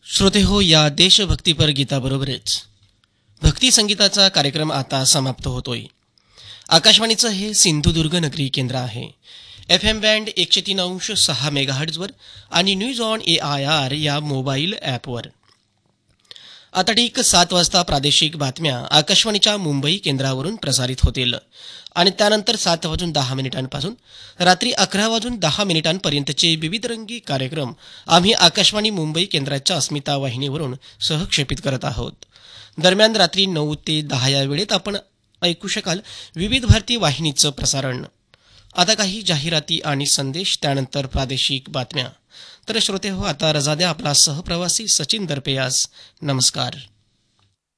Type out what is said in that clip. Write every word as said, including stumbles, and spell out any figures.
श्रोते हो, या देशभक्तीपर गीताबरोबरच भक्ती संगीताचा कार्यक्रम आता समाप्त होतोय. आकाशवाणीचं हे सिंधुदुर्ग नगरी केंद्र आहे. एफ एम बँड एकशे तीन अंश सहा मेगाहर्ट्झवर आणि news on A I R या मोबाईल ॲपवर. आता ठीक सात वाजता प्रादेशिक बातम्या आकाशवाणीच्या मुंबई केंद्रावरून प्रसारित होतील आणि त्यानंतर सात वाजून दहा मिनिटांपासून रात्री अकरा वाजून दहा मिनिटांपर्यंतचे विविध रंगी कार्यक्रम आम्ही आकाशवाणी मुंबई केंद्राच्या अस्मिता वाहिनीवरून सहक्षेपित करत आहोत. दरम्यान रात्री नऊ ते दहा या वेळेत आपण ऐकू शकाल विविध भारती वाहिनीचं प्रसारण. आता काही जाहिराती आणि संदेश, त्यानंतर प्रादेशिक बातम्या. तर श्रोते हो, आता रजा द्या. आपला सहप्रवासी सचिन दरपेयास. नमस्कार.